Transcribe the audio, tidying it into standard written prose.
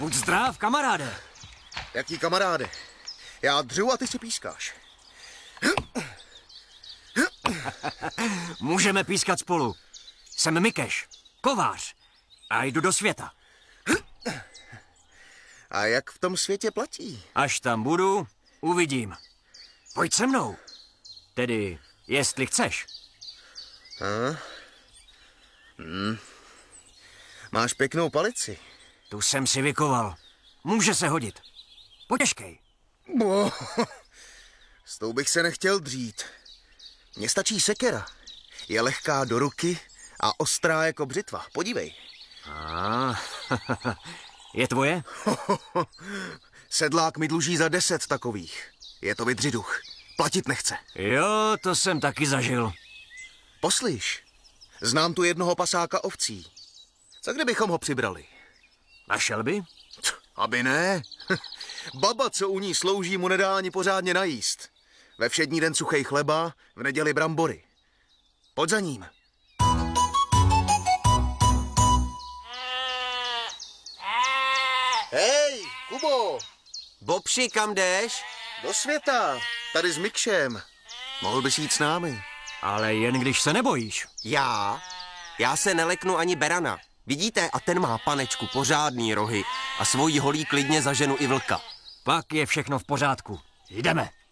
Buď zdrav, kamaráde. Jaký kamaráde? Já dřu a ty si pískáš. Můžeme pískat spolu. Jsem Mikeš, kovář. A jdu do světa. A jak v tom světě platí? Až tam budu, uvidím. Pojď se mnou. Tedy, jestli chceš. Máš pěknou palici. Tu jsem si vykoval. Může se hodit. Potěžkej. S tou bych se nechtěl dřít. Mně stačí sekera. Je lehká do ruky a ostrá jako břitva. Podívej. Je tvoje? Sedlák mi dluží za 10 takových. Je to vydřiduch. Platit nechce. Jo, to jsem taky zažil. Poslyš, znám tu jednoho pasáka ovcí. Co kdybychom ho přibrali? Našel by? Aby ne. Baba, co u ní slouží, mu nedá ani pořádně najíst. Ve všední den suchej chleba, v neděli brambory. Pojď za ním. Hej, Kubo! Bobši, kam jdeš? Do světa, tady s Mikšem. Mohl bys jít s námi. Ale jen když se nebojíš. Já se neleknu ani berana. Vidíte, a ten má, panečku, pořádný rohy a svojí holí klidně zaženu i vlka. Pak je všechno v pořádku. Jdeme.